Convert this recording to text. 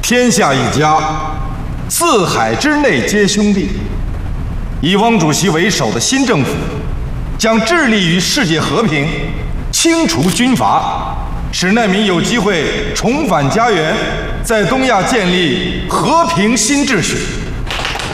天下一家，四海之内皆兄弟。以汪主席为首的新政府，将致力于世界和平，清除军阀，使难民有机会重返家园，在东亚建立和平新秩序。